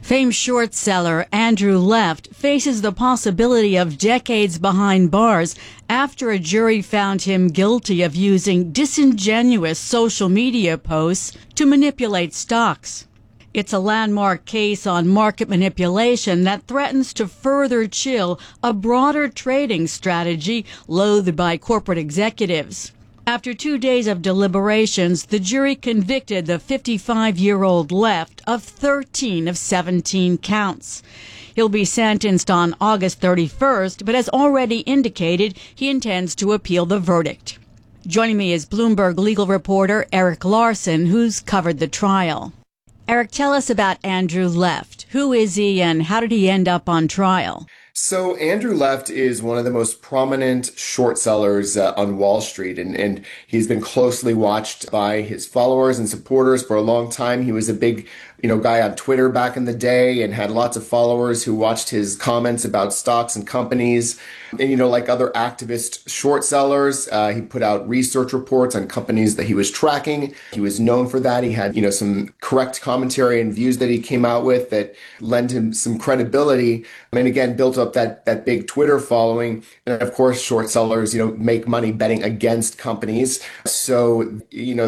Famed short seller Andrew Left faces the possibility of decades behind bars after a jury found him guilty of using disingenuous social media posts to manipulate stocks. It's a landmark case on market manipulation that threatens to further chill a broader trading strategy loathed by corporate executives. After 2 days of deliberations, the jury convicted the 55-year-old Left of 13 of 17 counts. He'll be sentenced on August 31st, but has already indicated he intends to appeal the verdict. Joining me is Bloomberg legal reporter Eric Larson, who's covered the trial. Eric, tell us about Andrew Left. Who is he and how did he end up on trial? So Andrew Left is one of the most prominent short sellers on Wall Street, and he's been closely watched by his followers and supporters for a long time. He was a big, guy on Twitter back in the day and had lots of followers who watched his comments about stocks and companies. And, like other activist short sellers, he put out research reports on companies that he was tracking. He was known for that. He had, some correct commentary and views that he came out with that lent him some credibility. And again, built up that big Twitter following. And of course, short sellers, make money betting against companies. So,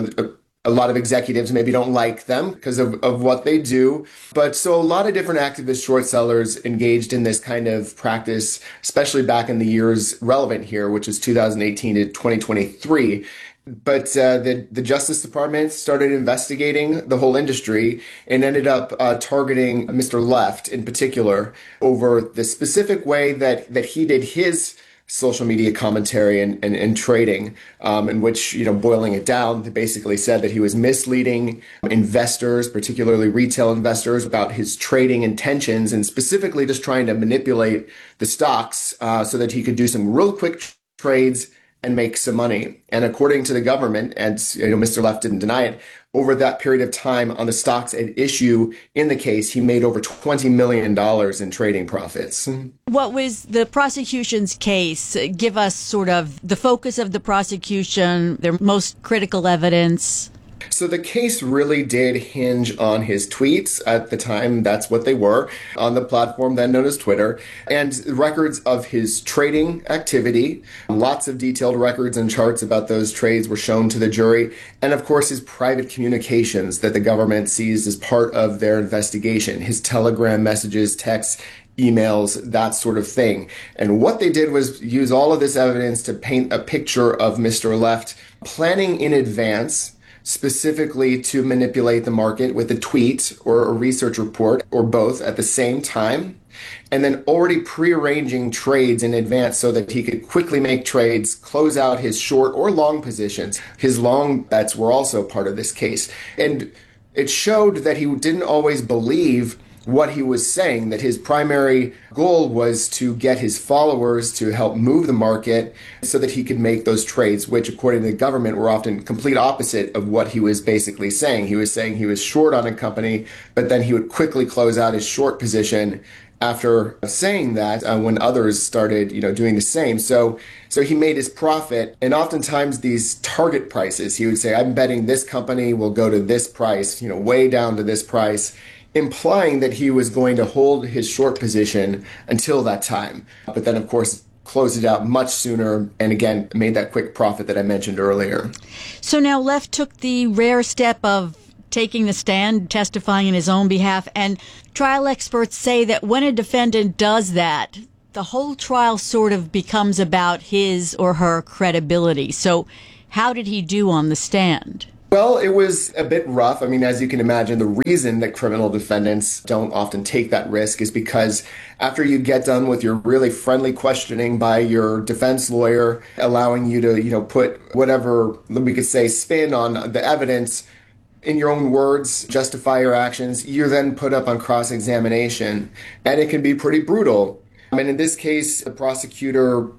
a lot of executives maybe don't like them because of what they do. But so a lot of different activist short sellers engaged in this kind of practice, especially back in the years relevant here, which is 2018 to 2023. But the Justice Department started investigating the whole industry and ended up targeting Mr. Left in particular over the specific way that he did his social media commentary and trading, in which, boiling it down, they basically said that he was misleading investors, particularly retail investors, about his trading intentions and specifically just trying to manipulate the stocks so that he could do some real quick trades and make some money. And according to the government, and Mr. Left didn't deny it, over that period of time on the stocks at issue in the case, he made over $20 million in trading profits. What was the prosecution's case? Give us sort of the focus of the prosecution, their most critical evidence. So the case really did hinge on his tweets. At the time, that's what they were, on the platform then known as Twitter, and records of his trading activity. Lots of detailed records and charts about those trades were shown to the jury. And of course, his private communications that the government seized as part of their investigation, his Telegram messages, texts, emails, that sort of thing. And what they did was use all of this evidence to paint a picture of Mr. Left planning in advance specifically to manipulate the market with a tweet or a research report or both at the same time, and then already prearranging trades in advance so that he could quickly make trades, close out his short or long positions. His long bets were also part of this case. And it showed that he didn't always believe what he was saying, that his primary goal was to get his followers to help move the market so that he could make those trades, which according to the government were often complete opposite of what he was basically saying. He was saying he was short on a company, but then he would quickly close out his short position after saying that when others started, doing the same. So he made his profit. And oftentimes these target prices, he would say, I'm betting this company will go to this price, way down to this price, implying that he was going to hold his short position until that time. But then, of course, closed it out much sooner and, again, made that quick profit that I mentioned earlier. So now Left took the rare step of taking the stand, testifying in his own behalf. And trial experts say that when a defendant does that, the whole trial sort of becomes about his or her credibility. So how did he do on the stand? Well, it was a bit rough. I mean, as you can imagine, the reason that criminal defendants don't often take that risk is because after you get done with your really friendly questioning by your defense lawyer, allowing you to, put whatever we could say spin on the evidence in your own words, justify your actions, you're then put up on cross-examination, and it can be pretty brutal. And in this case, the prosecutor,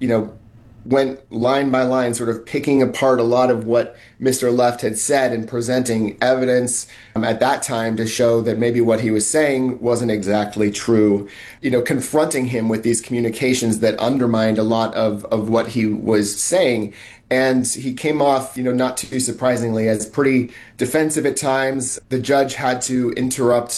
went line by line, sort of picking apart a lot of what Mr. Left had said and presenting evidence at that time to show that maybe what he was saying wasn't exactly true, confronting him with these communications that undermined a lot of what he was saying. And he came off, not too surprisingly, as pretty defensive at times. The judge had to interrupt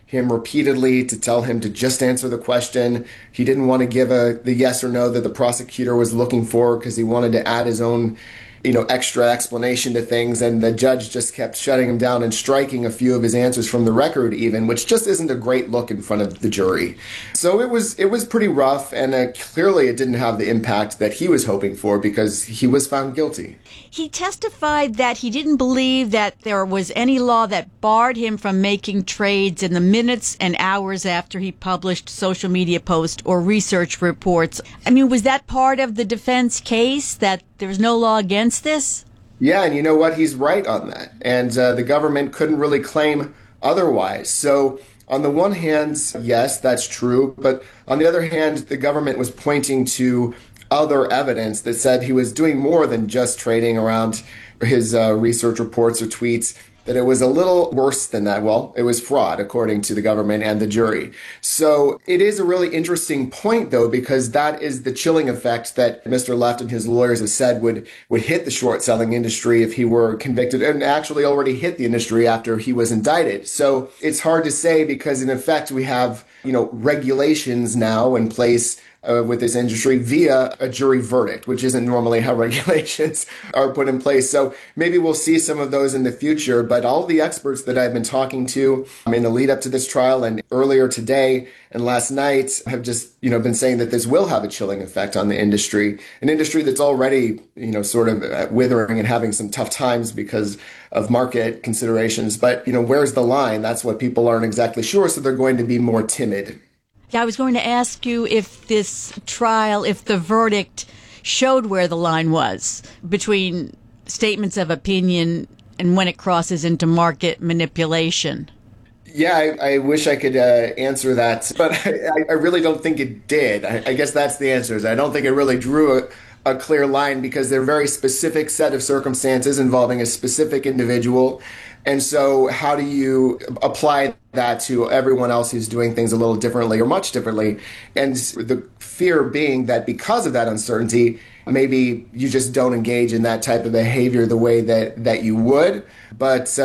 him repeatedly to tell him to just answer the question. He didn't want to give the yes or no that the prosecutor was looking for because he wanted to add his own extra explanation to things, and the judge just kept shutting him down and striking a few of his answers from the record even, which just isn't a great look in front of the jury. So it was pretty rough, and clearly it didn't have the impact that he was hoping for because he was found guilty. He testified that he didn't believe that there was any law that barred him from making trades in the minutes and hours after he published social media posts or research reports. I mean, was that part of the defense case, that there's no law against this? Yeah, and you know what? He's right on that. And the government couldn't really claim otherwise. So on the one hand, yes, that's true. But on the other hand, the government was pointing to other evidence that said he was doing more than just trading around his research reports or tweets, that it was a little worse than that. Well, it was fraud, according to the government and the jury. So it is a really interesting point, though, because that is the chilling effect that Mr. Left and his lawyers have said would hit the short selling industry if he were convicted, and actually already hit the industry after he was indicted. So it's hard to say because, in effect, we have, regulations now in place with this industry via a jury verdict, which isn't normally how regulations are put in place. So maybe we'll see some of those in the future. But all the experts that I've been talking to in the lead up to this trial and earlier today and last night have just, been saying that this will have a chilling effect on the industry, an industry that's already, sort of withering and having some tough times because of market considerations. But, where's the line? That's what people aren't exactly sure. So they're going to be more timid. Yeah, I was going to ask you if this trial, if the verdict showed where the line was between statements of opinion and when it crosses into market manipulation. Yeah, I wish I could answer that, but I really don't think it did. I guess that's the answer. I don't think it really drew a clear line because they're a very specific set of circumstances involving a specific individual. And so how do you apply that to everyone else who's doing things a little differently or much differently? And the fear being that because of that uncertainty, maybe you just don't engage in that type of behavior the way that you would. But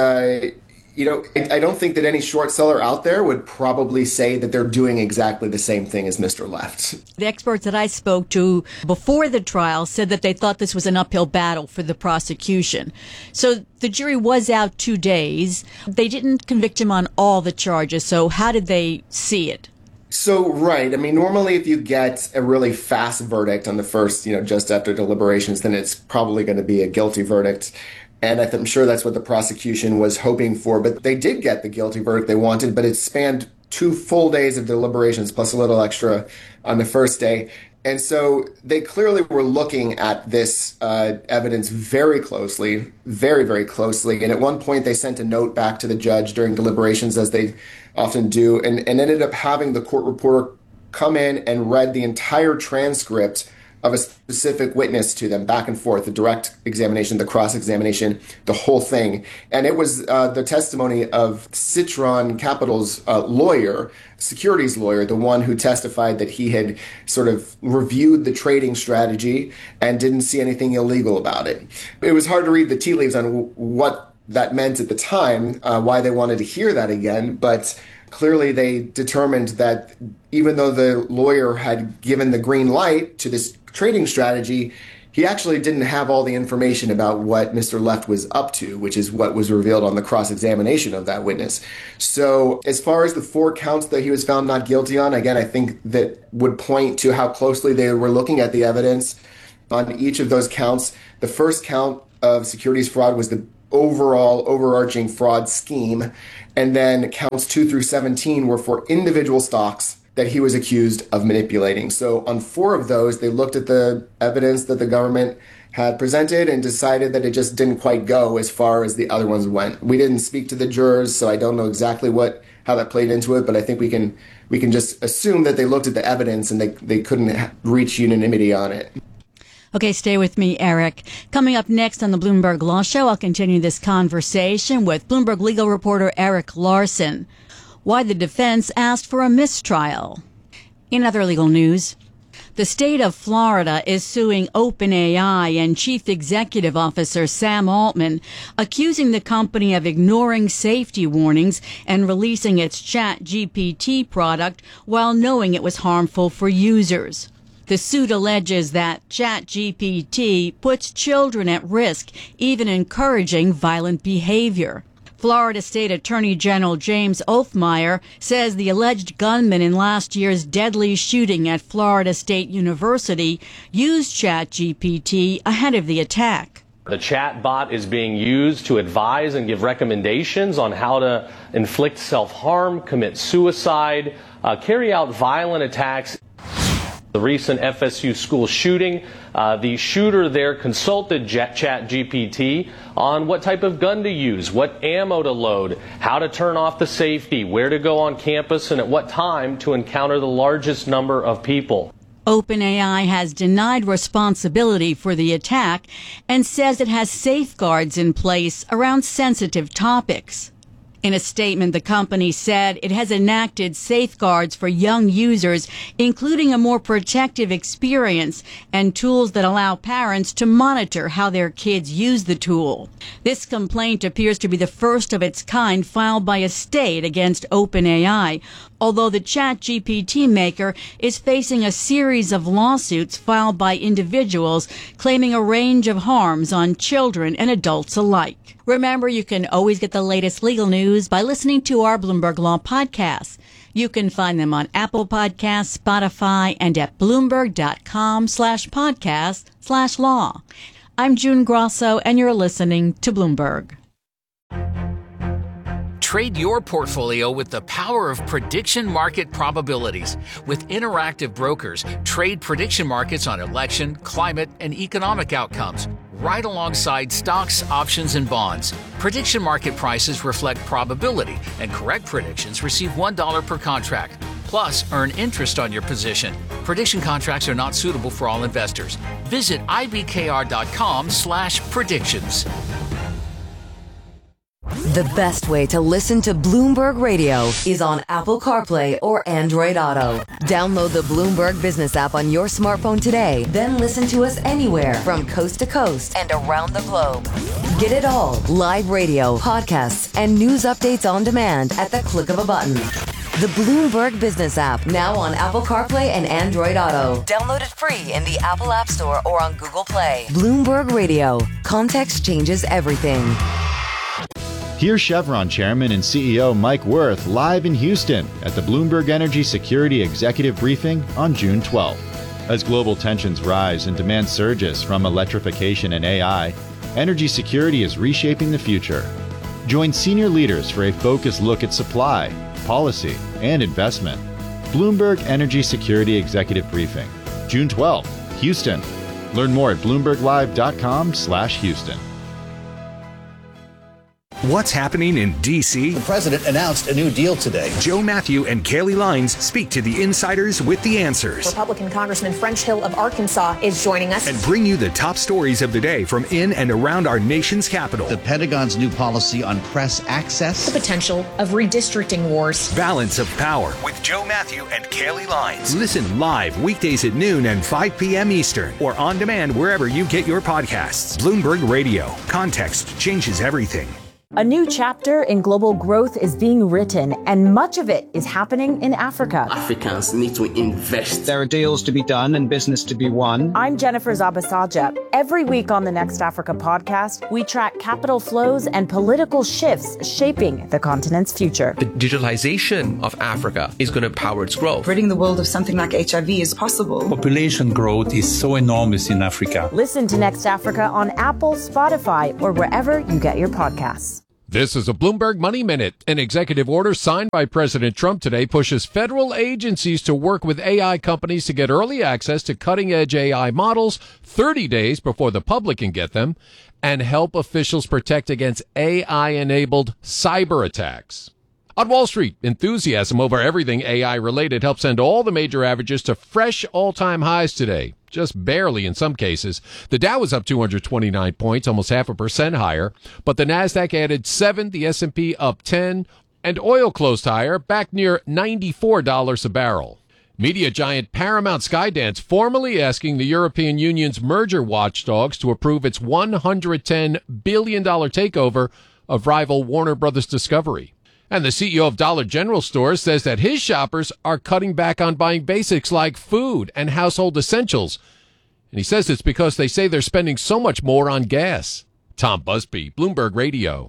I don't think that any short seller out there would probably say that they're doing exactly the same thing as Mr. Left. The experts that I spoke to before the trial said that they thought this was an uphill battle for the prosecution. So the jury was out 2 days. They didn't convict him on all the charges. So how did they see it? So, right. I mean, normally if you get a really fast verdict on the first, just after deliberations, then it's probably going to be a guilty verdict. And I'm sure that's what the prosecution was hoping for. But they did get the guilty verdict they wanted, but it spanned 2 full days of deliberations plus a little extra on the first day. And so they clearly were looking at this evidence very closely, very, very closely. And at one point, they sent a note back to the judge during deliberations, as they often do, and ended up having the court reporter come in and read the entire transcript of a specific witness to them, back and forth, the direct examination, the cross-examination, the whole thing. And it was the testimony of Citron Capital's lawyer, securities lawyer, the one who testified that he had sort of reviewed the trading strategy and didn't see anything illegal about it. It was hard to read the tea leaves on what that meant at the time, why they wanted to hear that again, but clearly they determined that even though the lawyer had given the green light to this trading strategy, he actually didn't have all the information about what Mr. Left was up to, which is what was revealed on the cross-examination of that witness. So as far as the 4 counts that he was found not guilty on, again, I think that would point to how closely they were looking at the evidence on each of those counts. The first count of securities fraud was the overall overarching fraud scheme. And then counts 2 through 17 were for individual stocks that he was accused of manipulating. So on 4 of those, they looked at the evidence that the government had presented and decided that it just didn't quite go as far as the other ones went. We didn't speak to the jurors, so I don't know exactly how that played into it, but I think we can just assume that they looked at the evidence and they couldn't reach unanimity on it. Okay, stay with me, Eric. Coming up next on the Bloomberg Law Show, I'll continue this conversation with Bloomberg legal reporter Eric Larson. Why the defense asked for a mistrial. In other legal news, The state of Florida is suing OpenAI and Chief Executive Officer Sam Altman, accusing the company of ignoring safety warnings and releasing its ChatGPT product while knowing it was harmful for users. The suit alleges that ChatGPT puts children at risk, even encouraging violent behavior. Florida State Attorney General James Othmeyer says the alleged gunman in last year's deadly shooting at Florida State University used ChatGPT ahead of the attack. The chat bot is being used to advise and give recommendations on how to inflict self-harm, commit suicide, carry out violent attacks. The recent FSU school shooting, the shooter there consulted ChatGPT on what type of gun to use, what ammo to load, how to turn off the safety, where to go on campus, and at what time to encounter the largest number of people. OpenAI has denied responsibility for the attack and says it has safeguards in place around sensitive topics. In a statement, the company said it has enacted safeguards for young users, including a more protective experience and tools that allow parents to monitor how their kids use the tool. This complaint appears to be the first of its kind filed by a state against OpenAI, although the ChatGPT maker is facing a series of lawsuits filed by individuals claiming a range of harms on children and adults alike. Remember, you can always get the latest legal news by listening to our Bloomberg Law podcasts. You can find them on Apple Podcasts, Spotify, and at Bloomberg.com/podcast/law. I'm June Grosso, and you're listening to Bloomberg. Trade your portfolio with the power of prediction market probabilities. With Interactive Brokers, trade prediction markets on election, climate, and economic outcomes, right alongside stocks, options, and bonds. Prediction market prices reflect probability, and correct predictions receive $1 per contract. Plus, earn interest on your position. Prediction contracts are not suitable for all investors. Visit ibkr.com/predictions. The best way to listen to Bloomberg Radio is on Apple CarPlay or Android Auto. Download the Bloomberg Business app on your smartphone today, then listen to us anywhere from coast to coast and around the globe. Get it all, live radio, podcasts, and news updates on demand at the click of a button. The Bloomberg Business app, now on Apple CarPlay and Android Auto. Download it free in the Apple App Store or on Google Play. Bloomberg Radio. Context changes everything. Here's Chevron Chairman and CEO Mike Wirth live in Houston at the Bloomberg Energy Security Executive Briefing on June 12th. As global tensions rise and demand surges from electrification and AI, energy security is reshaping the future. Join senior leaders for a focused look at supply, policy, and investment. Bloomberg Energy Security Executive Briefing, June 12th, Houston. Learn more at BloombergLive.com/Houston. What's happening in D.C.? The president announced a new deal today. Joe Matthew and Kaylee Lines speak to the insiders with the answers. Republican Congressman French Hill of Arkansas is joining us. And bring you the top stories of the day from in and around our nation's capital. The Pentagon's new policy on press access. The potential of redistricting wars. Balance of Power with Joe Matthew and Kaylee Lines. Listen live weekdays at noon and 5 p.m. Eastern or on demand wherever you get your podcasts. Bloomberg Radio. Context changes everything. A new chapter in global growth is being written, and much of it is happening in Africa. Africans need to invest. There are deals to be done and business to be won. I'm Jennifer Zabasaja. Every week on the Next Africa podcast, we track capital flows and political shifts shaping the continent's future. The digitalization of Africa is going to power its growth. Ridding the world of something like HIV is possible. Population growth is so enormous in Africa. Listen to Next Africa on Apple, Spotify, or wherever you get your podcasts. This is a Bloomberg Money Minute. An executive order signed by President Trump today pushes federal agencies to work with AI companies to get early access to cutting-edge AI models 30 days before the public can get them and help officials protect against AI-enabled cyber attacks. On Wall Street, enthusiasm over everything AI-related helped send all the major averages to fresh all-time highs today. Just barely in some cases. The Dow was up 229 points, almost 0.5% higher, but the Nasdaq added 7, the S&P up 10, and oil closed higher, back near $94 a barrel. Media giant Paramount Skydance formally asking the European Union's merger watchdogs to approve its $110 billion takeover of rival Warner Brothers Discovery. And the CEO of Dollar General Stores says that his shoppers are cutting back on buying basics like food and household essentials. And he says it's because they say they're spending so much more on gas. Tom Busby, Bloomberg Radio.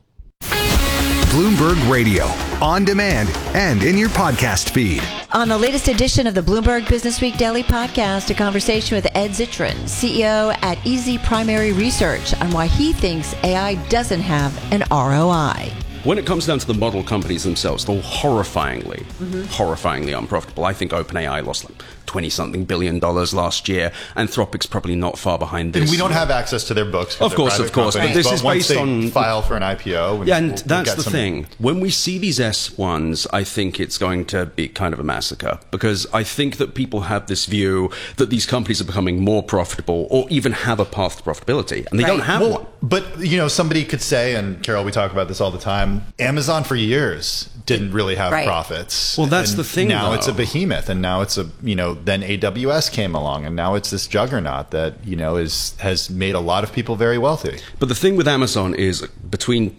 Bloomberg Radio, on demand and in your podcast feed. On the latest edition of the Bloomberg Business Week Daily Podcast, a conversation with Ed Zitron, CEO at Easy Primary Research, on why he thinks AI doesn't have an ROI. When it comes down to the model companies themselves, they're horrifyingly unprofitable. I think OpenAI lost like $20-something billion last year. Anthropic's probably not far behind this. And we don't have access to their books. Of course. But this is based on file for an IPO. Yeah, and that's the thing. When we see these S1s, I think it's going to be kind of a massacre, because I think that people have this view that these companies are becoming more profitable or even have a path to profitability, and they don't have one. But, somebody could say, and Carol, we talk about this all the time, Amazon for years didn't really have profits. Well, that's the thing. Now it's a behemoth, and now it's then AWS came along, and now it's this juggernaut that has made a lot of people very wealthy. But the thing with Amazon is between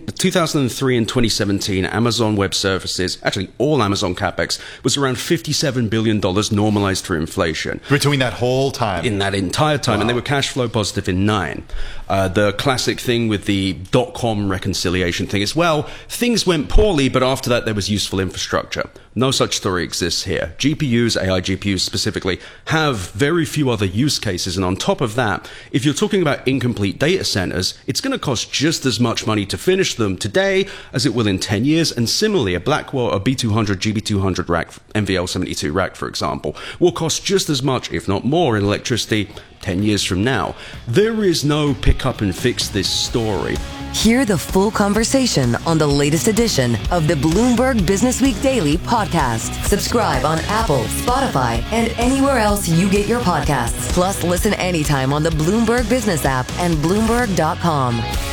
2003 and 2017, Amazon Web Services, actually all Amazon CapEx, was around $57 billion normalized for inflation. Between that whole time? In that entire time. Wow. And they were cash flow positive in 9. The classic thing with the .com reconciliation thing is, well, things went poorly, but after that there was useful infrastructure. No such story exists here. GPUs, AI GPUs specifically, have very few other use cases. And on top of that, if you're talking about incomplete data centers, it's going to cost just as much money to finish them today as it will in 10 years. And similarly, a Blackwell, a B200, GB200 rack, NVL72 rack, for example, will cost just as much, if not more, in electricity 10 years from now. There is no pick up and fix this story. Hear the full conversation on the latest edition of the Bloomberg Business Week Daily Podcast. Subscribe on Apple, Spotify, and anywhere else you get your podcasts. Plus, listen anytime on the Bloomberg Business app and Bloomberg.com.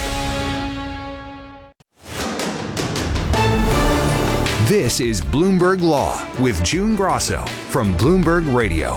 This is Bloomberg Law with June Grosso from Bloomberg Radio.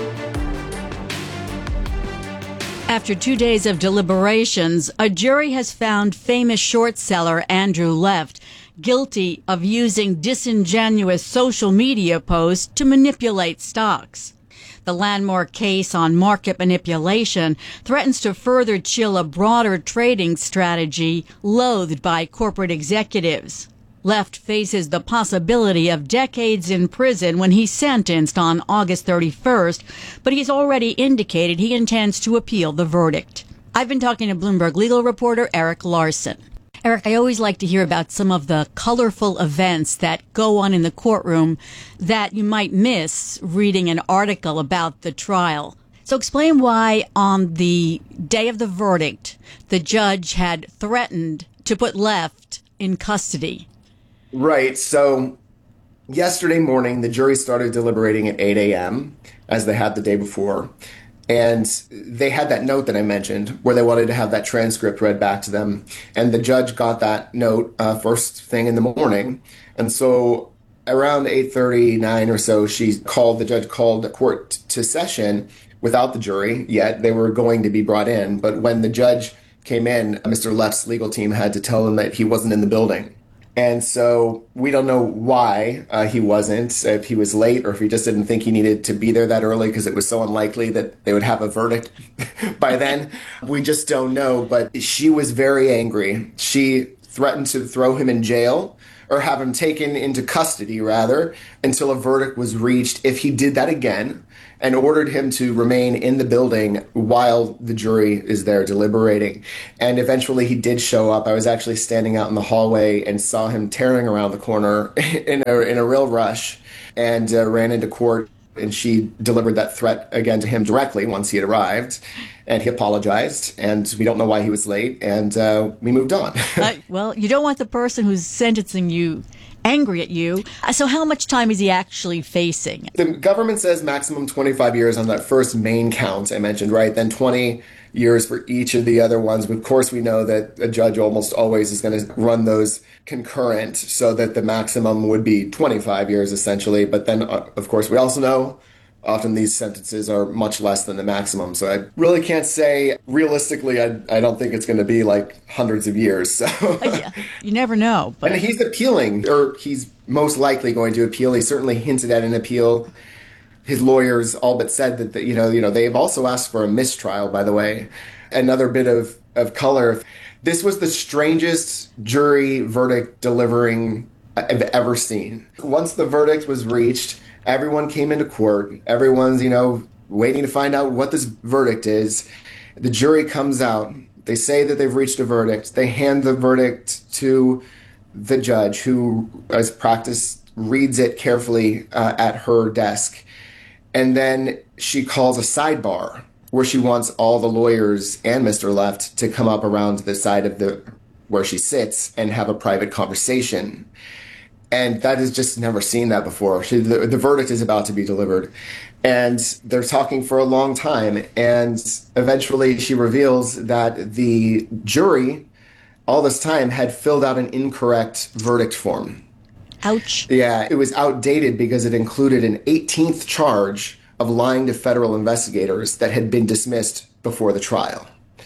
After 2 days of deliberations, a jury has found famous short seller Andrew Left guilty of using disingenuous social media posts to manipulate stocks. The landmark case on market manipulation threatens to further chill a broader trading strategy loathed by corporate executives. Left faces the possibility of decades in prison when he's sentenced on August 31st, but he's already indicated he intends to appeal the verdict. I've been talking to Bloomberg legal reporter Eric Larson. Eric, I always like to hear about some of the colorful events that go on in the courtroom that you might miss reading an article about the trial. So explain why on the day of the verdict, the judge had threatened to put Left in custody. Right. So yesterday morning, the jury started deliberating at 8 a.m. as they had the day before. And they had that note that I mentioned where they wanted to have that transcript read back to them. And the judge got that note first thing in the morning. And so around 8:39 or so, the judge called the court to session without the jury yet. They were going to be brought in. But when the judge came in, Mr. Left's legal team had to tell him that he wasn't in the building. And so we don't know why he wasn't, if he was late or if he just didn't think he needed to be there that early because it was so unlikely that they would have a verdict by then. We just don't know. But she was very angry. She threatened to throw him in jail or have him taken into custody, rather, until a verdict was reached if he did that again, and ordered him to remain in the building while the jury is there deliberating. And eventually he did show up. I was actually standing out in the hallway and saw him tearing around the corner in a real rush, and ran into court. And she delivered that threat again to him directly once he had arrived. And he apologized, and we don't know why he was late, and we moved on. Well, you don't want the person who's sentencing you angry at you. So how much time is he actually facing? The government says maximum 25 years on that first main count I mentioned, right? Then 20 years for each of the other ones. But of course, we know that a judge almost always is going to run those concurrent so that the maximum would be 25 years essentially. But then, of course, we also know often these sentences are much less than the maximum. So I really can't say realistically, I don't think it's going to be like hundreds of years. So yeah, you never know. But and he's appealing, or he's most likely going to appeal. He certainly hinted at an appeal. His lawyers all but said that, they've also asked for a mistrial, by the way. Another bit of color. This was the strangest jury verdict delivering I've ever seen. Once the verdict was reached, everyone came into court. Everyone's, waiting to find out what this verdict is. The jury comes out. They say that they've reached a verdict. They hand the verdict to the judge, who, as practice, reads it carefully at her desk. And then she calls a sidebar where she wants all the lawyers and Mr. Left to come up around the side of where she sits and have a private conversation. And that has just never seen that before. The verdict is about to be delivered. And they're talking for a long time. And eventually she reveals that the jury, all this time, had filled out an incorrect verdict form. Ouch. Yeah, it was outdated because it included an 18th charge of lying to federal investigators that had been dismissed before the trial.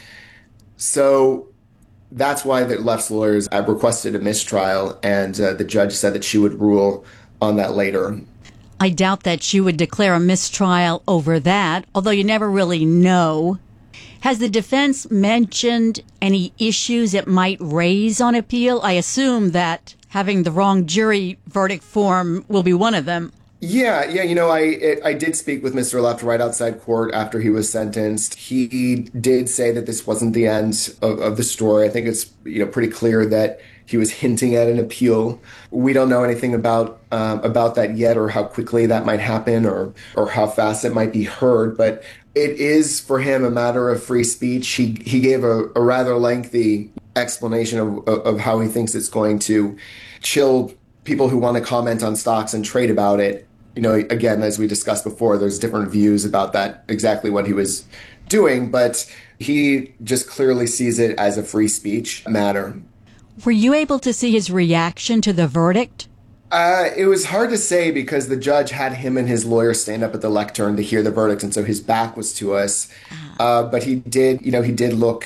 So that's why the Left's lawyers requested a mistrial, and the judge said that she would rule on that later. I doubt that she would declare a mistrial over that, although you never really know. Has the defense mentioned any issues it might raise on appeal? I assume that having the wrong jury verdict form will be one of them. Yeah, I did speak with Mr. Left right outside court after he was sentenced. He did say that this wasn't the end of the story. I think it's pretty clear that he was hinting at an appeal. We don't know anything about that yet, or how quickly that might happen, or how fast it might be heard. But it is for him a matter of free speech. He gave a rather lengthy explanation of how he thinks it's going to chill people who want to comment on stocks and trade about it. Again, as we discussed before, there's different views about that, exactly what he was doing, but he just clearly sees it as a free speech matter. Were you able to see his reaction to the verdict? It was hard to say because the judge had him and his lawyer stand up at the lectern to hear the verdict, and so his back was to us. But he did look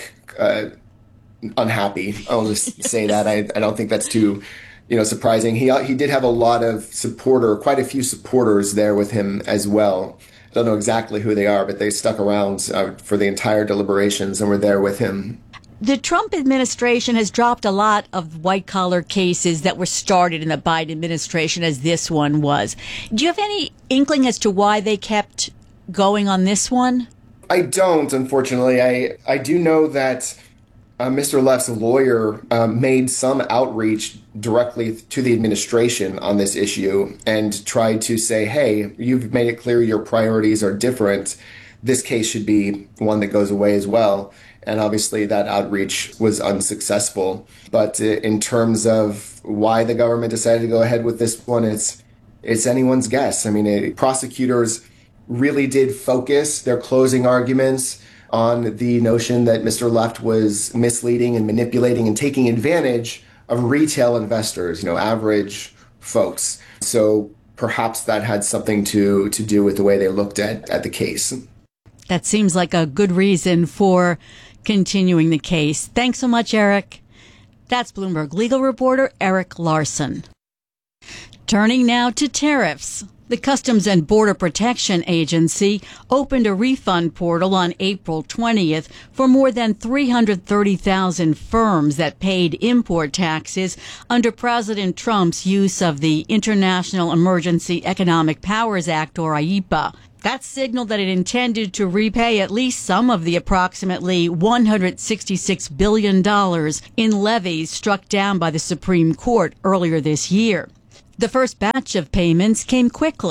unhappy. I'll just say that. I don't think that's too surprising. He did have quite a few supporters there with him as well. I don't know exactly who they are, but they stuck around for the entire deliberations and were there with him. The Trump administration has dropped a lot of white-collar cases that were started in the Biden administration, as this one was. Do you have any inkling as to why they kept going on this one? I don't, unfortunately. I do know that Mr. Left's lawyer made some outreach directly to the administration on this issue and tried to say, hey, you've made it clear your priorities are different. This case should be one that goes away as well. And obviously that outreach was unsuccessful. But in terms of why the government decided to go ahead with this one, it's anyone's guess. I mean, prosecutors really did focus their closing arguments on the notion that Mr. Left was misleading and manipulating and taking advantage of retail investors, average folks. So perhaps that had something to do with the way they looked at the case. That seems like a good reason for continuing the case. Thanks so much, Eric. That's Bloomberg legal reporter Eric Larson. Turning now to tariffs. The Customs and Border Protection Agency opened a refund portal on April 20th for more than 330,000 firms that paid import taxes under President Trump's use of the International Emergency Economic Powers Act, or IEPA. That signaled that it intended to repay at least some of the approximately $166 billion in levies struck down by the Supreme Court earlier this year. The first batch of payments came quickly.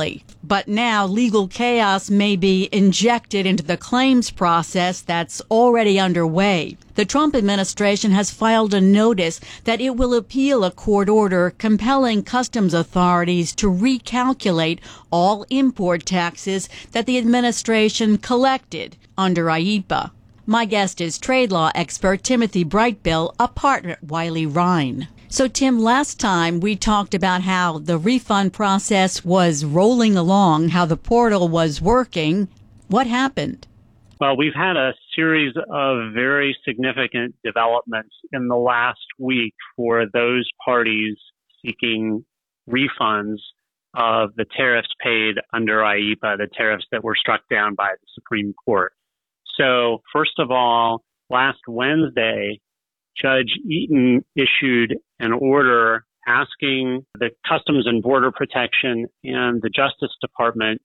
But now legal chaos may be injected into the claims process that's already underway. The Trump administration has filed a notice that it will appeal a court order compelling customs authorities to recalculate all import taxes that the administration collected under IEEPA. My guest is trade law expert Timothy Brightbill, a partner at Wiley Rein. So, Tim, last time we talked about how the refund process was rolling along, how the portal was working. What happened? Well, we've had a series of very significant developments in the last week for those parties seeking refunds of the tariffs paid under IEEPA, the tariffs that were struck down by the Supreme Court. So, first of all, last Wednesday, Judge Eaton issued an order asking the Customs and Border Protection and the Justice Department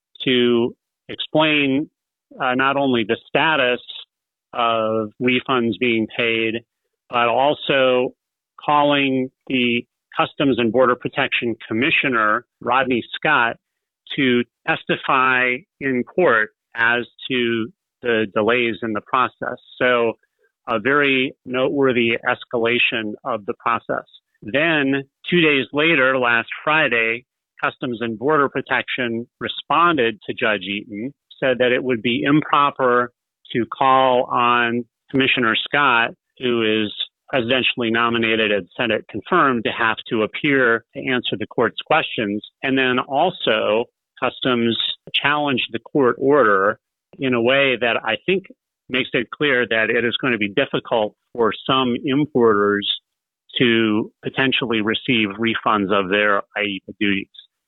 to explain not only the status of refunds being paid, but also calling the Customs and Border Protection Commissioner, Rodney Scott, to testify in court as to the delays in the process. So a very noteworthy escalation of the process. Then 2 days later, last Friday, Customs and Border Protection responded to Judge Eaton, said that it would be improper to call on Commissioner Scott, who is presidentially nominated and Senate confirmed, to have to appear to answer the court's questions. And then also, Customs challenged the court order in a way that I think makes it clear that it is going to be difficult for some importers to potentially receive refunds of their IEEPA duties.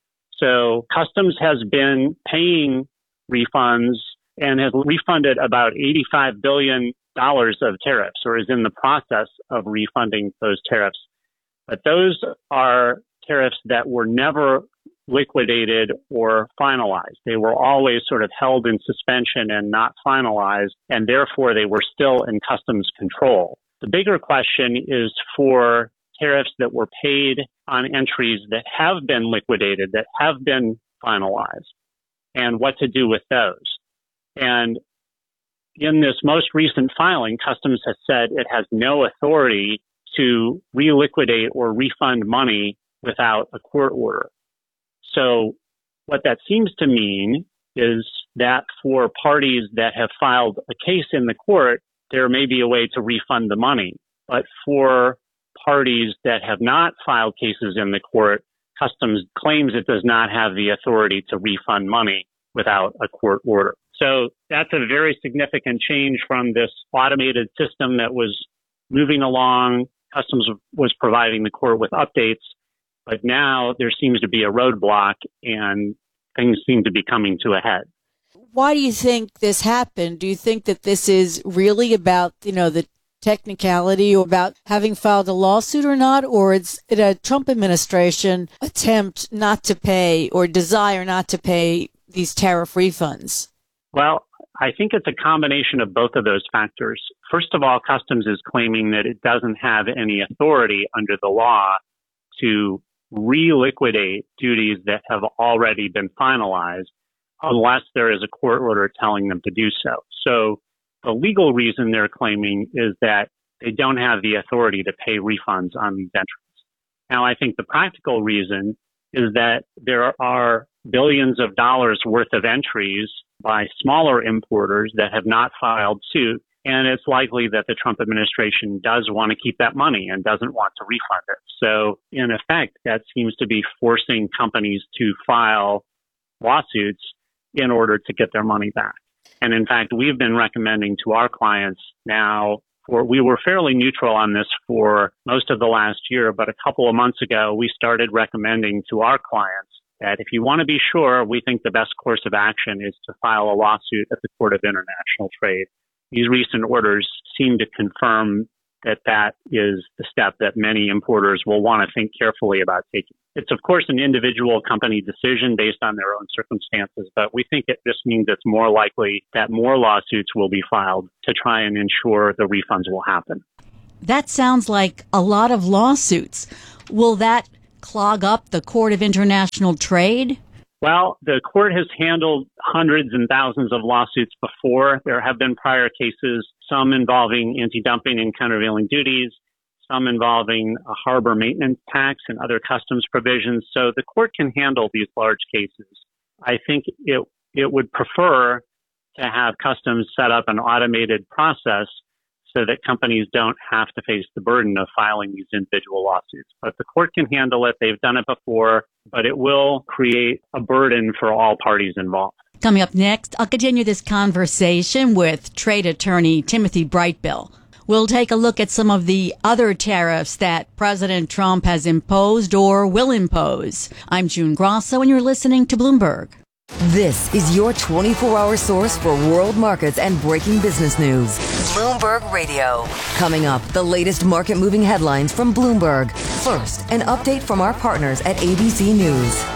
So Customs has been paying refunds and has refunded about $85 billion of tariffs, or is in the process of refunding those tariffs. But those are tariffs that were never liquidated or finalized. They were always sort of held in suspension and not finalized, and therefore they were still in Customs control. The bigger question is for tariffs that were paid on entries that have been liquidated, that have been finalized, and what to do with those. And in this most recent filing, Customs has said it has no authority to reliquidate or refund money without a court order. So what that seems to mean is that for parties that have filed a case in the court, there may be a way to refund the money. But for parties that have not filed cases in the court, Customs claims it does not have the authority to refund money without a court order. So that's a very significant change from this automated system that was moving along. Customs was providing the court with updates. But now there seems to be a roadblock and things seem to be coming to a head. Why do you think this happened? Do you think that this is really about, the technicality or about having filed a lawsuit or not? Or it's a Trump administration attempt not to pay or desire not to pay these tariff refunds? Well, I think it's a combination of both of those factors. First of all, Customs is claiming that it doesn't have any authority under the law to reliquidate duties that have already been finalized unless there is a court order telling them to do so. So the legal reason they're claiming is that they don't have the authority to pay refunds on these entries. Now, I think the practical reason is that there are billions of dollars worth of entries by smaller importers that have not filed suit. And it's likely that the Trump administration does want to keep that money and doesn't want to refund it. So in effect, that seems to be forcing companies to file lawsuits in order to get their money back. And in fact, we've been recommending to our clients now, we were fairly neutral on this for most of the last year, but a couple of months ago, we started recommending to our clients that if you want to be sure, we think the best course of action is to file a lawsuit at the Court of International Trade. These recent orders seem to confirm that that is the step that many importers will want to think carefully about taking. It's, of course, an individual company decision based on their own circumstances, but we think this means it's more likely that more lawsuits will be filed to try and ensure the refunds will happen. That sounds like a lot of lawsuits. Will that clog up the Court of International Trade? Well, the court has handled hundreds and thousands of lawsuits before. There have been prior cases, some involving anti-dumping and countervailing duties, some involving a harbor maintenance tax and other customs provisions. So the court can handle these large cases. I think it would prefer to have customs set up an automated process so that companies don't have to face the burden of filing these individual lawsuits. But the court can handle it. They've done it before, but it will create a burden for all parties involved. Coming up next, I'll continue this conversation with trade attorney Timothy Brightbill. We'll take a look at some of the other tariffs that President Trump has imposed or will impose. I'm June Grosso, and you're listening to Bloomberg. This is your 24-hour source for world markets and breaking business news. Bloomberg Radio. Coming up, the latest market-moving headlines from Bloomberg. First, an update from our partners at ABC News.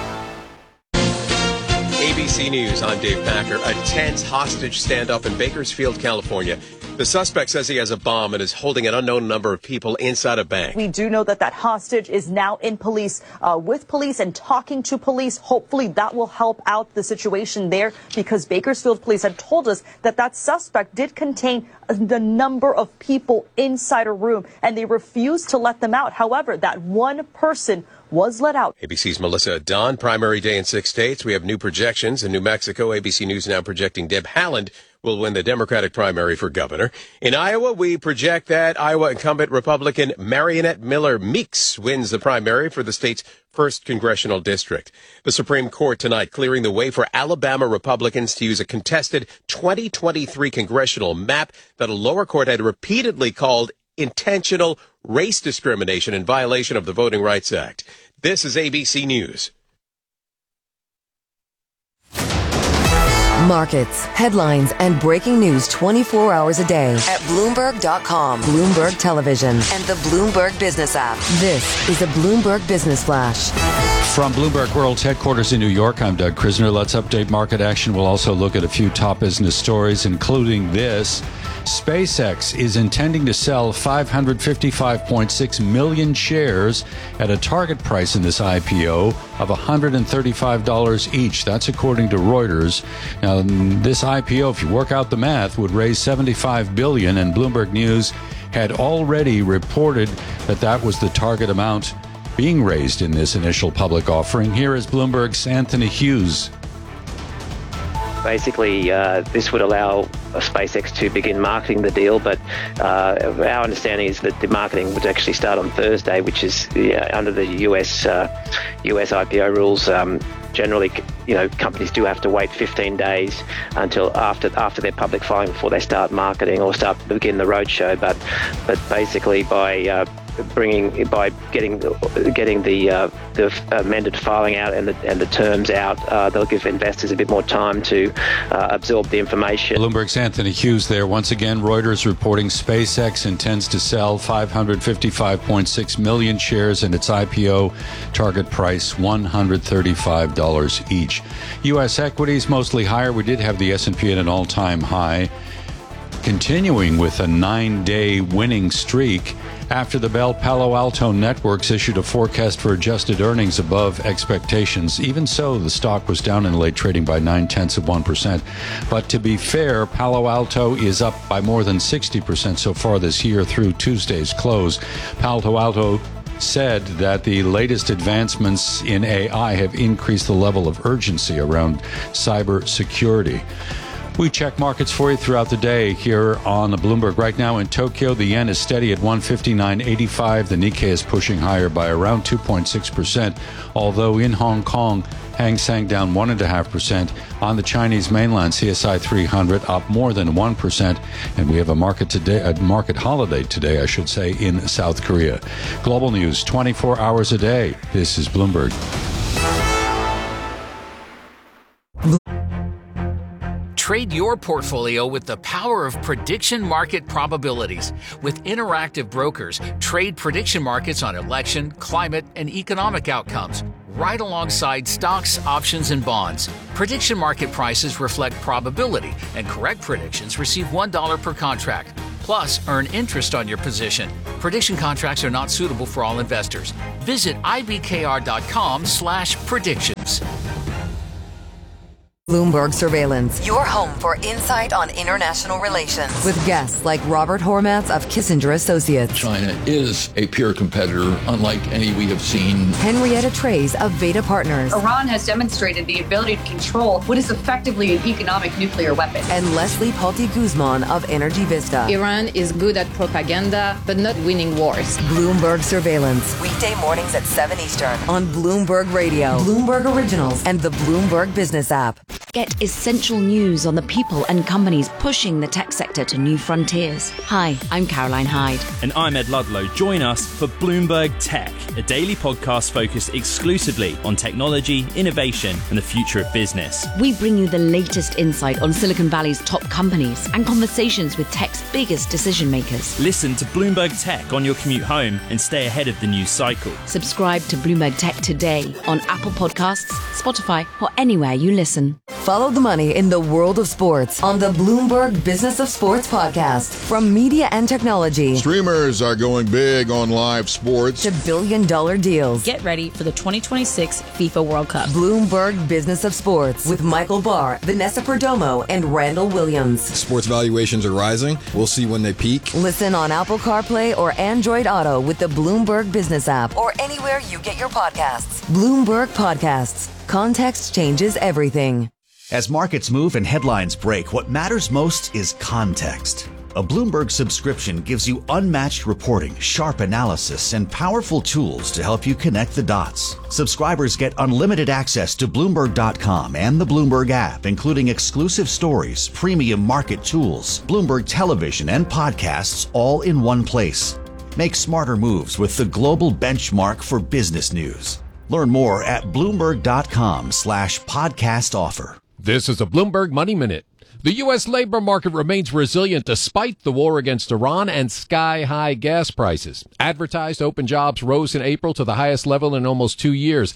ABC News, I'm Dave Packer. A tense hostage standoff in Bakersfield, California. The suspect says he has a bomb and is holding an unknown number of people inside a bank. We do know that hostage is now in police, with police and talking to police. Hopefully that will help out the situation there, because Bakersfield police had told us that suspect did contain the number of people inside a room, and they refused to let them out. However, that one person was let out. ABC's Melissa Don, primary day in 6 states. We have new projections. In New Mexico, ABC News now projecting Deb Haaland will win the Democratic primary for governor. In Iowa, we project that Iowa incumbent Republican Mariannette Miller Meeks wins the primary for the state's first congressional district. The Supreme Court tonight clearing the way for Alabama Republicans to use a contested 2023 congressional map that a lower court had repeatedly called intentional race discrimination in violation of the Voting Rights Act. This is ABC News. Markets, headlines, and breaking news 24 hours a day at Bloomberg.com, Bloomberg Television, and the Bloomberg Business app. This is a Bloomberg Business Flash. From Bloomberg World's headquarters in New York, I'm Doug Krisner. Let's update market action. We'll also look at a few top business stories, including this. SpaceX is intending to sell 555.6 million shares at a target price in this IPO of $135 each. That's according to Reuters. Now, this IPO, if you work out the math, would raise $75 billion, and Bloomberg News had already reported that was the target amount being raised in this initial public offering. Here is Bloomberg's Anthony Hughes. Basically, this would allow SpaceX to begin marketing the deal, but our understanding is that the marketing would actually start on Thursday, which is under the US IPO rules. Generally, companies do have to wait 15 days until after their public filing before they start marketing or begin the roadshow. But basically, by getting the amended filing out and the terms out, they'll give investors a bit more time to absorb the information. Bloomberg's Anthony Hughes there. Once again, Reuters reporting SpaceX intends to sell 555.6 million shares in its IPO, target price $135 each. U.S. equities mostly higher. We did have the S&P at an all-time high, continuing with a 9-day winning streak after the Bell Palo Alto Networks issued a forecast for adjusted earnings above expectations. Even so, the stock was down in late trading by 0.9%. But to be fair, Palo Alto is up by more than 60% so far this year through Tuesday's close. Palo Alto said that the latest advancements in AI have increased the level of urgency around cybersecurity. We check markets for you throughout the day here on the Bloomberg. Right now in Tokyo, the yen is steady at 159.85. The Nikkei is pushing higher by around 2.6%, although in Hong Kong, Hang Seng down 1.5%. On the Chinese mainland, CSI 300 up more than 1%. And we have a market holiday today, I should say, in South Korea. Global news 24 hours a day. This is Bloomberg. Trade your portfolio with the power of prediction market probabilities. With Interactive Brokers, trade prediction markets on election, climate, and economic outcomes, right alongside stocks, options, and bonds. Prediction market prices reflect probability, and correct predictions receive $1 per contract. Plus, earn interest on your position. Prediction contracts are not suitable for all investors. Visit ibkr.com/predictions. Bloomberg Surveillance, your home for insight on international relations. With guests like Robert Hormats of Kissinger Associates. China is a peer competitor, unlike any we have seen. Henrietta Trays of Veda Partners. Iran has demonstrated the ability to control what is effectively an economic nuclear weapon. And Leslie Palti Guzman of Energy Vista. Iran is good at propaganda, but not winning wars. Bloomberg Surveillance, weekday mornings at 7 Eastern on Bloomberg Radio, Bloomberg Originals, and the Bloomberg Business app. Get essential news on the people and companies pushing the tech sector to new frontiers. Hi, I'm Caroline Hyde. And I'm Ed Ludlow. Join us for Bloomberg Tech, a daily podcast focused exclusively on technology, innovation, and the future of business. We bring you the latest insight on Silicon Valley's top companies and conversations with tech's biggest decision makers. Listen to Bloomberg Tech on your commute home and stay ahead of the news cycle. Subscribe to Bloomberg Tech today on Apple Podcasts, Spotify, or anywhere you listen. Follow the money in the world of sports on the Bloomberg Business of Sports podcast. From media and technology. Streamers are going big on live sports. To billion-dollar deals. Get ready for the 2026 FIFA World Cup. Bloomberg Business of Sports with Michael Barr, Vanessa Perdomo, and Randall Williams. Sports valuations are rising. We'll see when they peak. Listen on Apple CarPlay or Android Auto with the Bloomberg Business app or anywhere you get your podcasts. Bloomberg Podcasts. Context changes everything. As markets move and headlines break, what matters most is context. A Bloomberg subscription gives you unmatched reporting, sharp analysis, and powerful tools to help you connect the dots. Subscribers get unlimited access to Bloomberg.com and the Bloomberg app, including exclusive stories, premium market tools, Bloomberg television, and podcasts all in one place. Make smarter moves with the global benchmark for business news. Learn more at Bloomberg.com/podcast offer. This is a Bloomberg Money Minute. The U.S. labor market remains resilient despite the war against Iran and sky-high gas prices. Advertised open jobs rose in April to the highest level in almost 2 years,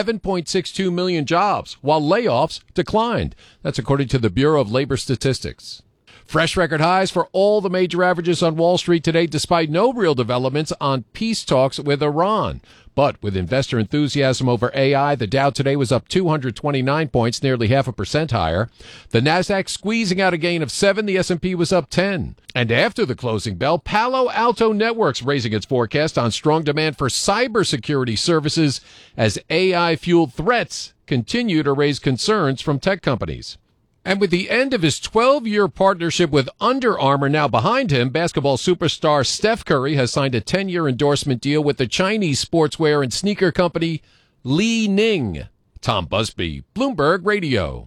7.62 million jobs, while layoffs declined. That's according to the Bureau of Labor Statistics. Fresh record highs for all the major averages on Wall Street today, despite no real developments on peace talks with Iran. But with investor enthusiasm over AI, the Dow today was up 229 points, nearly 0.5% higher. The Nasdaq squeezing out a gain of 7. The S&P was up 10. And after the closing bell, Palo Alto Networks raising its forecast on strong demand for cybersecurity services as AI-fueled threats continue to raise concerns from tech companies. And with the end of his 12-year partnership with Under Armour now behind him, basketball superstar Steph Curry has signed a 10-year endorsement deal with the Chinese sportswear and sneaker company Li Ning. Tom Busby, Bloomberg Radio.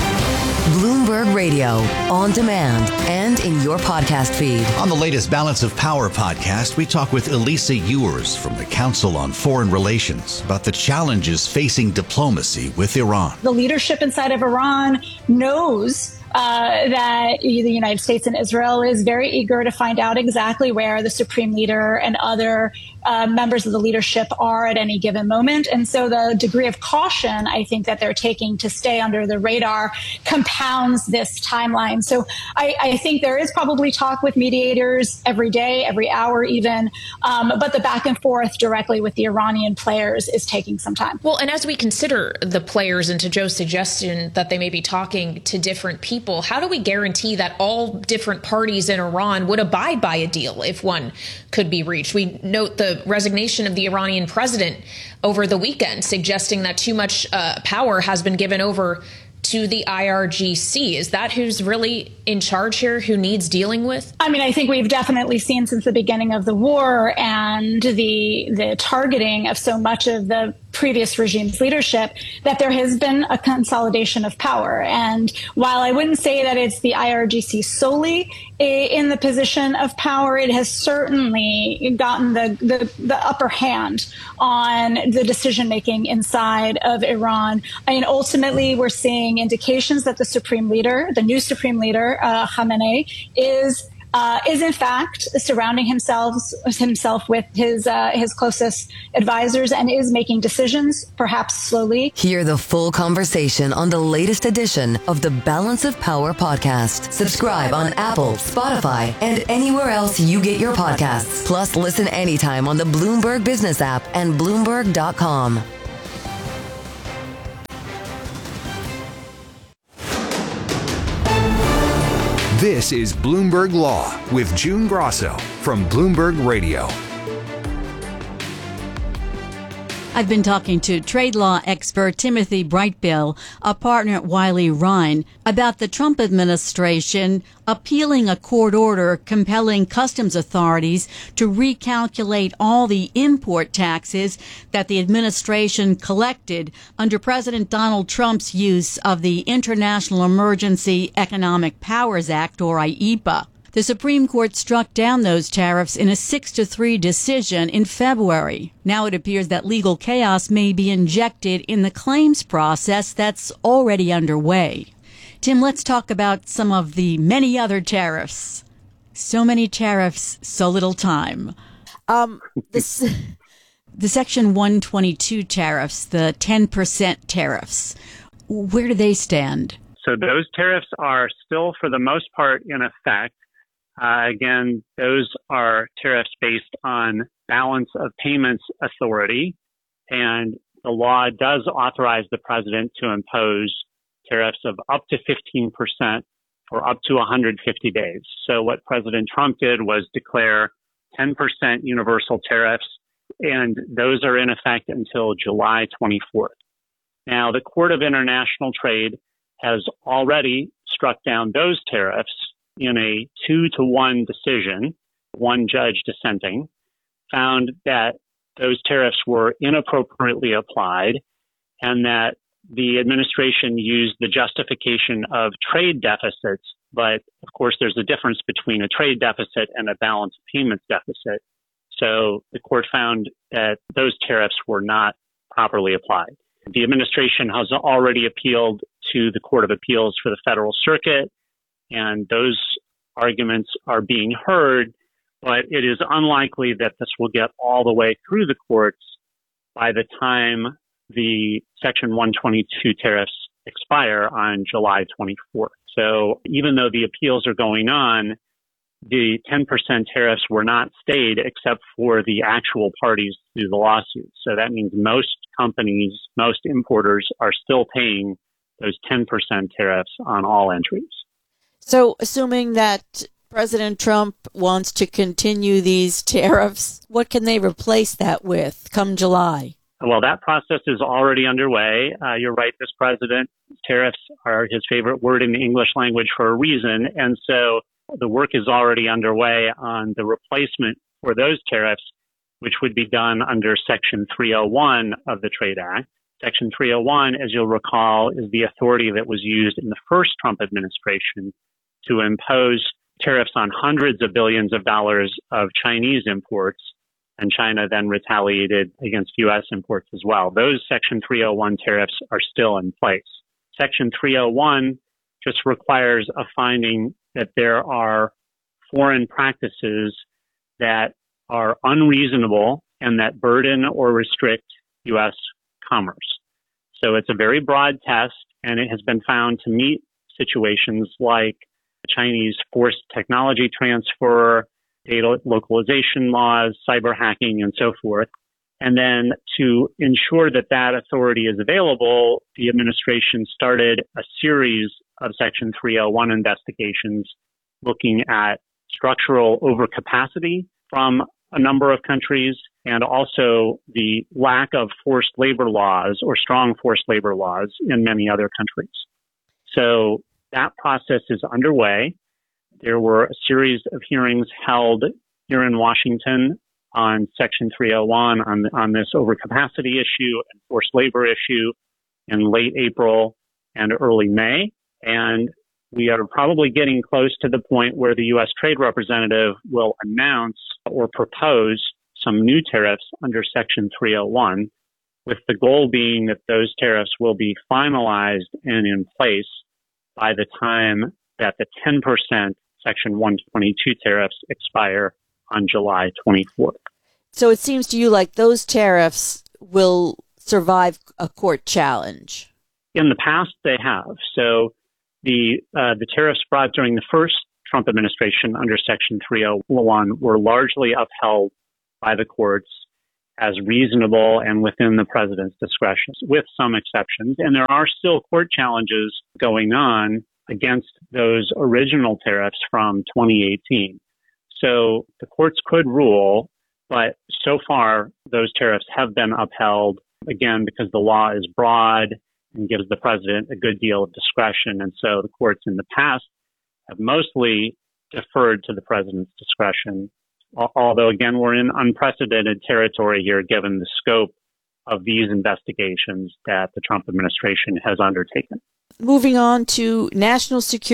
Bloomberg Radio, on demand and in your podcast feed. On the latest Balance of Power podcast, we talk with Elisa Ewers from the Council on Foreign Relations about the challenges facing diplomacy with Iran. The leadership inside of Iran knows that the United States and Israel is very eager to find out exactly where the supreme leader and other members of the leadership are at any given moment. And so the degree of caution, I think, that they're taking to stay under the radar compounds this timeline. So I think there is probably talk with mediators every day, every hour even, but the back and forth directly with the Iranian players is taking some time. Well, and as we consider the players, and to Joe's suggestion that they may be talking to different people, how do we guarantee that all different parties in Iran would abide by a deal if one could be reached? We note the resignation of the Iranian president over the weekend, suggesting that too much power has been given over to the IRGC. Is that who's really in charge here, who needs dealing with? I mean, I think we've definitely seen since the beginning of the war and the targeting of so much of the previous regime's leadership that there has been a consolidation of power. And while I wouldn't say that it's the IRGC solely in the position of power, it has certainly gotten the upper hand on the decision making inside of Iran. I mean, ultimately, we're seeing indications that the supreme leader, the new supreme leader, Khamenei, is in fact surrounding himself with his closest advisors and is making decisions, perhaps slowly. Hear the full conversation on the latest edition of the Balance of Power podcast. Subscribe on Apple, Spotify, and anywhere else you get your podcasts. Plus, listen anytime on the Bloomberg Business app and Bloomberg.com. This is Bloomberg Law with June Grosso from Bloomberg Radio. I've been talking to trade law expert Timothy Brightbill, a partner at Wiley Rein, about the Trump administration appealing a court order compelling customs authorities to recalculate all the import taxes that the administration collected under President Donald Trump's use of the International Emergency Economic Powers Act, or IEPA. The Supreme Court struck down those tariffs in a 6-3 decision in February. Now it appears that legal chaos may be injected in the claims process that's already underway. Tim, let's talk about some of the many other tariffs. So many tariffs, so little time. The Section 122 tariffs, the 10% tariffs, where do they stand? So those tariffs are still, for the most part, in effect. Again, those are tariffs based on balance of payments authority, and the law does authorize the president to impose tariffs of up to 15% for up to 150 days. So what President Trump did was declare 10% universal tariffs, and those are in effect until July 24th. Now, the Court of International Trade has already struck down those tariffs in a 2-1 decision. One judge dissenting found that those tariffs were inappropriately applied and that the administration used the justification of trade deficits. But of course, there's a difference between a trade deficit and a balance of payments deficit. So the court found that those tariffs were not properly applied. The administration has already appealed to the Court of Appeals for the Federal Circuit, and those arguments are being heard, but it is unlikely that this will get all the way through the courts by the time the Section 122 tariffs expire on July 24th. So even though the appeals are going on, the 10% tariffs were not stayed except for the actual parties to the lawsuit. So that means most companies, most importers are still paying those 10% tariffs on all entries. So assuming that President Trump wants to continue these tariffs, what can they replace that with come July? Well, that process is already underway. You're right, this president, tariffs are his favorite word in the English language for a reason. And so the work is already underway on the replacement for those tariffs, which would be done under Section 301 of the Trade Act. Section 301, as you'll recall, is the authority that was used in the first Trump administration to impose tariffs on hundreds of billions of dollars of Chinese imports, and China then retaliated against U.S. imports as well. Those Section 301 tariffs are still in place. Section 301 just requires a finding that there are foreign practices that are unreasonable and that burden or restrict U.S. commerce. So it's a very broad test, and it has been found to meet situations like Chinese forced technology transfer, data localization laws, cyber hacking, and so forth. And then to ensure that that authority is available, the administration started a series of Section 301 investigations looking at structural overcapacity from a number of countries and also the lack of forced labor laws or strong forced labor laws in many other countries. So that process is underway. There were a series of hearings held here in Washington on Section 301 on this overcapacity issue and forced labor issue in late April and early May. And we are probably getting close to the point where the U.S. Trade Representative will announce or propose some new tariffs under Section 301, with the goal being that those tariffs will be finalized and in place by the time that the 10% Section 122 tariffs expire on July 24th. So it seems to you like those tariffs will survive a court challenge. In the past, they have. So the tariffs brought during the first Trump administration under Section 301 were largely upheld by the courts as reasonable and within the president's discretion, with some exceptions. And there are still court challenges going on against those original tariffs from 2018. So the courts could rule, but so far those tariffs have been upheld, again, because the law is broad and gives the president a good deal of discretion. And so the courts in the past have mostly deferred to the president's discretion, although, again, we're in unprecedented territory here given the scope of these investigations that the Trump administration has undertaken. Moving on to national security.